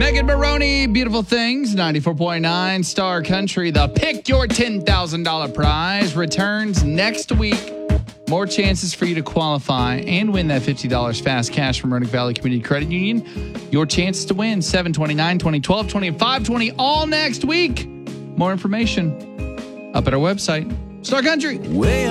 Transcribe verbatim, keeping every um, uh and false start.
Megan Maroney, Beautiful Things, ninety-four point nine Star Country. The Pick Your ten thousand dollars prize returns next week. More chances for you to qualify and win that fifty dollars fast cash from Roanoke Valley Community Credit Union. Your chances to win seven twenty-nine, twenty twelve, twenty-five twenty all next week. More information up at our website, Star Country. Way